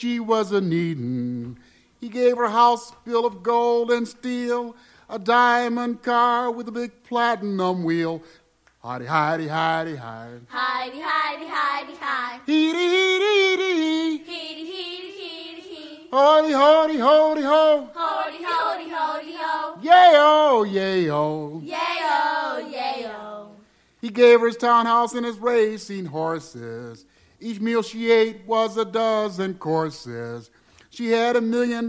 she was a-needin'. He gave her a house built of gold and steel, a diamond car with a big platinum wheel. Hidey, hidey, hidey, hidey. Hidey, hidey, hidey, hidey. Heedy, heedy, heedy. Heedy, heedy, heedy, heedy. Hody, hody, hody, ho. Hody, hody, hody, ho. Yay-o, yay-o. Yay-o, yay-o. He gave her his townhouse and his racing horses. Each meal she ate was a dozen courses. She had $1 million